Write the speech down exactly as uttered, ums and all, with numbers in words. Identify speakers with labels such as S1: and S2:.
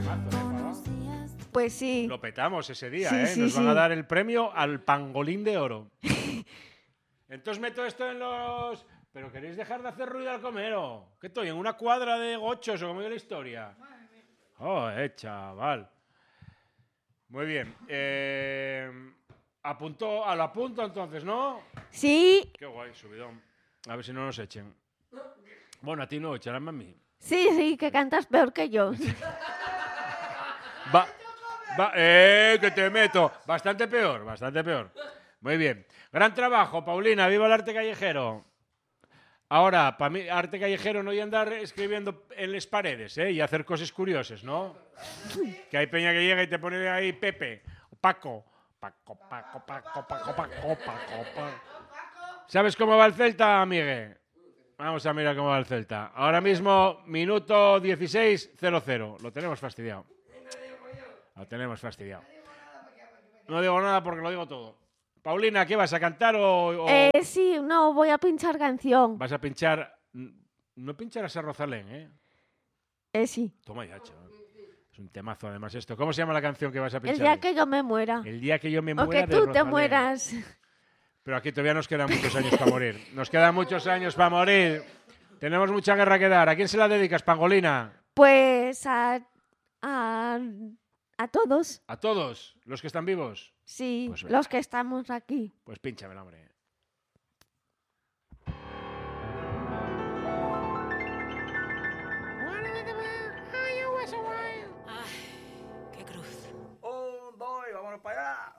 S1: Pues sí.
S2: Lo petamos ese día,
S1: Sí,
S2: ¿eh?
S1: sí,
S2: Nos van
S1: sí.
S2: a dar el premio al pangolín de oro. Entonces meto esto en los... Pero queréis dejar de hacer ruido al comer, ¿o? ¿Qué estoy? ¿En una cuadra de gochos o cómo es la historia? Oh, eh, chaval. Muy bien. Eh, apuntó, a lo apunto entonces, ¿no?
S1: Sí,
S2: Qué guay, subidón. A ver si no nos echen. Bueno, a ti no, echarán a mí.
S1: sí, sí, que cantas peor que yo.
S2: Va, va, eh, que te meto. Bastante peor, bastante peor. Muy bien. Gran trabajo, Paulina. Viva el arte callejero. Ahora, para mí, arte callejero no y andar escribiendo en las paredes, ¿eh? Y hacer cosas curiosas, ¿no? Que hay peña que llega y te pone ahí Pepe, o Paco. Paco, Paco, Paco, Paco, Paco, Paco, Paco. ¿Sabes cómo va el Celta, Miguel? Vamos a mirar cómo va el Celta. Ahora mismo, minuto dieciséis, cero cero. Lo tenemos fastidiado. Lo tenemos fastidiado. No digo nada porque lo digo todo. Paulina, ¿qué vas a cantar o, o
S1: Eh, sí, no, voy a pinchar canción.
S2: vas a pinchar? No pincharás a Rosalén, ¿eh?
S1: Eh, sí.
S2: Toma ya, chaval. Es un temazo además esto. ¿Cómo se llama la canción que vas a pinchar?
S1: El día
S2: hoy?
S1: que yo me muera.
S2: El día que yo me
S1: O
S2: muera
S1: que
S2: de
S1: tú te
S2: Rosalén.
S1: mueras.
S2: Pero aquí todavía nos quedan muchos años para morir. Nos quedan muchos años para morir. Tenemos mucha guerra que dar. ¿A quién se la dedicas, Pangolina?
S1: Pues a, a, a todos.
S2: ¿A todos los que están vivos?
S1: Sí,
S2: Pues venga.
S1: los que estamos aquí.
S2: Pues pínchamela, hombre.
S3: Ay, qué cruz.
S4: Un, dos, y vámonos para allá.